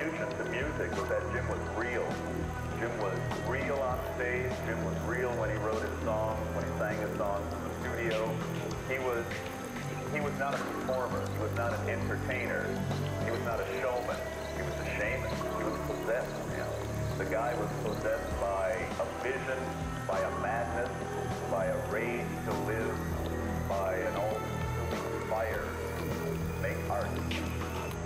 contribution to music was that Jim was real. Jim was real on stage. Jim was real when he wrote his songs, when he sang his songs in the studio. He was not a performer. He was not an entertainer. He was not a showman. He was a shaman. He was possessed. The guy was possessed by a vision, by a madness, by a rage to live, by an all-consuming fire to make art.